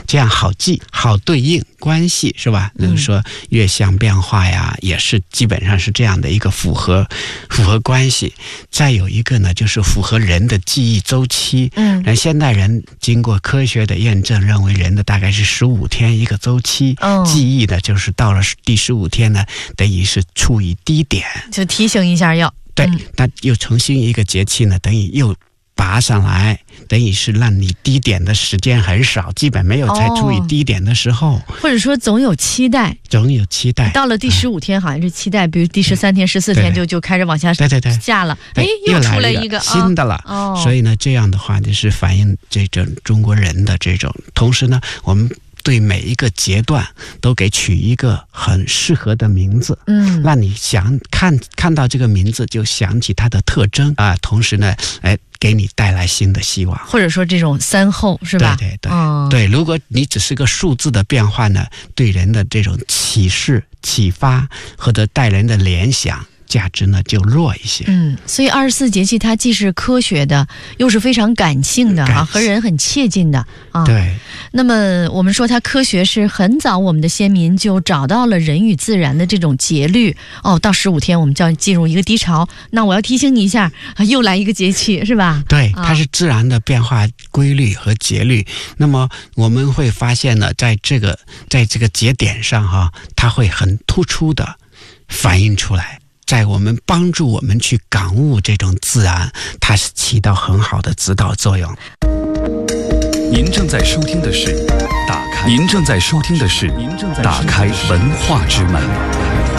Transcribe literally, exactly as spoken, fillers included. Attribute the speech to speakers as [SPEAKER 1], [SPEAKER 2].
[SPEAKER 1] 这样好记好对应关系，是吧？比如说月相变化呀，也是基本上是这样的一个符合符合关系。再有一个呢，就是符合人的记忆周期。嗯，那现代人经过科学的验证，认为人的大概是十五天一个周期，哦、记忆的就是到了第十五天呢，等于是处于低点，
[SPEAKER 2] 就提醒一下要
[SPEAKER 1] 对，嗯、那又重新一个节气呢，等于又拔上来，等于是让你低点的时间很少，基本没有才处于低点的时候，哦、
[SPEAKER 2] 或者说总有期待，
[SPEAKER 1] 总有期待。
[SPEAKER 2] 到了第十五天，好像是期待，嗯、比如第十三天、十四天就就开始往下
[SPEAKER 1] 对对对
[SPEAKER 2] 下了，哎，又出来一个
[SPEAKER 1] 新的了。
[SPEAKER 2] 哦，
[SPEAKER 1] 所以呢，这样的话就是反映这种中国人的这种，同时呢，我们对每一个阶段都给取一个很适合的名字，嗯，让你想看看到这个名字就想起它的特征啊，同时呢，哎，给你带来新的希望，
[SPEAKER 2] 或者说这种三后是吧？
[SPEAKER 1] 对对对，哦、对。如果你只是个数字的变化呢，对人的这种启示、启发或者带人的联想。价值呢就弱一些。
[SPEAKER 2] 嗯，所以二十四节气它既是科学的，又是非常感性的啊，和人很切近的啊。
[SPEAKER 1] 对。
[SPEAKER 2] 那么我们说它科学是很早我们的先民就找到了人与自然的这种节律。哦，到十五天我们就要进入一个低潮，那我要提醒你一下，又来一个节气是吧？
[SPEAKER 1] 对，它是自然的变化规律和节律。那么我们会发现呢，在这个在这个节点上哈、啊，它会很突出的反映出来。在我们帮助我们去感悟这种自然，它是起到很好的指导作用。
[SPEAKER 3] 您正在收听的是打开，您正在收听的是打开文化之门。